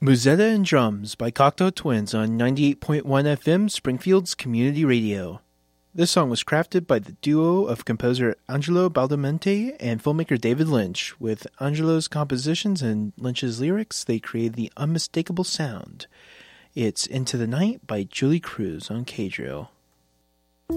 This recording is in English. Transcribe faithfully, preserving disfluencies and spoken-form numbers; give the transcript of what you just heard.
Musetta and Drums by Cocteau Twins on ninety-eight point one F M, Springfield's Community Radio. This song was crafted by the duo of composer Angelo Badalamenti and filmmaker David Lynch. With Angelo's compositions and Lynch's lyrics, they created the unmistakable sound. It's Into the Night by Julie Cruz on K-Drill.